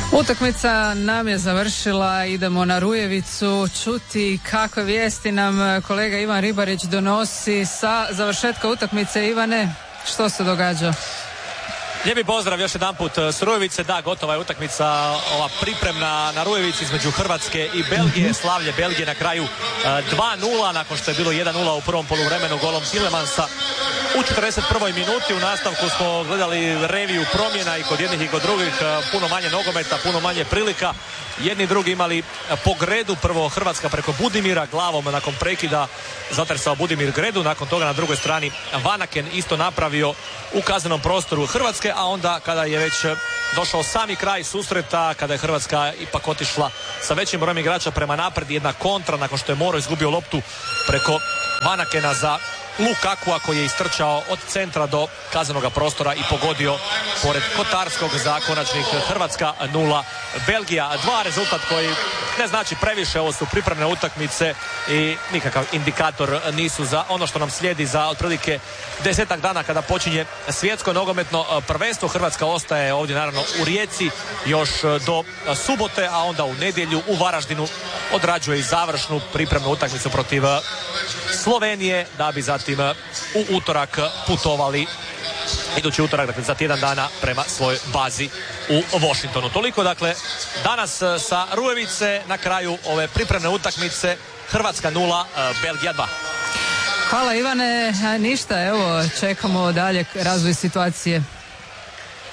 Utakmica nam je završila, idemo na Rujevicu čuti kakve vijesti nam kolega Ivan Ribarić donosi sa završetka utakmice. Ivane, što se događa? Lijepi pozdrav još jedan put s Rujevice. Da, gotova je utakmica, ova pripremna na Rujevici između Hrvatske i Belgije. Slavlje Belgije na kraju 2-0 nakon što je bilo 1-0 u prvom poluvremenu golom Tielemansa u 41. minuti. U nastavku smo gledali reviju promjena i kod jednih i kod drugih, puno manje nogometa, puno manje prilika. Jedni i drugi imali po Gredu, prvo Hrvatska preko Budimira glavom nakon prekida zatersao Budimir Gredu, nakon toga na drugoj strani Vanaken isto napravio u kaznenom prostoru Hrvatske, a onda kada je već došao sami kraj susreta, kada je Hrvatska ipak otišla sa većim brojem igrača prema naprijed, jedna kontra nakon što je Moro izgubio loptu preko Vanakena za Lukakua koji je istrčao od centra do kaznenog prostora i pogodio pored Kotarskog za konačnih. Hrvatska 0, Belgija 2, rezultat koji ne znači previše, ovo su pripremne utakmice i nikakav indikator nisu za ono što nam slijedi za otprilike 10 dana kada počinje svjetsko nogometno prvenstvo. Hrvatska ostaje ovdje naravno u Rijeci još do subote, a onda u nedjelju u Varaždinu odrađuje i završnu pripremnu utakmicu protiv Slovenije, da bi zatim u utorak putovali idući utorak, dakle za tjedan dana prema svojoj bazi u Washingtonu. Toliko dakle danas sa Rujevice na kraju ove pripremne utakmice. Hrvatska 0, Belgija 2. Hvala Ivane, ništa, evo čekamo dalje razvoj situacije.